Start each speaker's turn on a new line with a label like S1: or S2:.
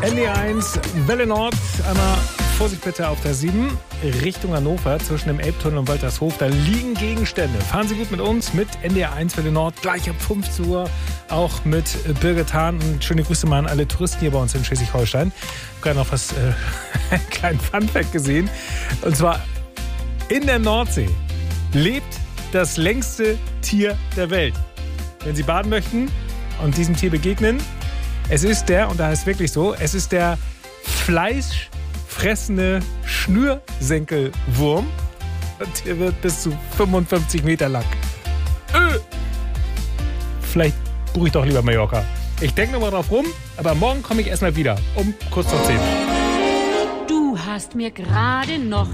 S1: ND1, Welle Nord, einmal Vorsicht bitte auf der 7, Richtung Hannover, zwischen dem Elbtunnel und Waltershof. Da liegen Gegenstände. Fahren Sie gut mit uns, mit NDR1 Welle Nord, gleich ab 15 Uhr, auch mit Birgit Hahn. Und schöne Grüße mal an alle Touristen hier bei uns in Schleswig-Holstein. Ich habe gerade noch was, einen kleinen Funfact gesehen. Und zwar, in der Nordsee lebt das längste Tier der Welt. Wenn Sie baden möchten und diesem Tier begegnen, es ist der, und da heißt es wirklich so, es ist der fleischfressende Schnürsenkelwurm. Und der wird bis zu 55 Meter lang. Vielleicht buche ich doch lieber Mallorca. Ich denke nochmal drauf rum, aber morgen komme ich erstmal wieder, um kurz vor 10.
S2: Du hast mir gerade noch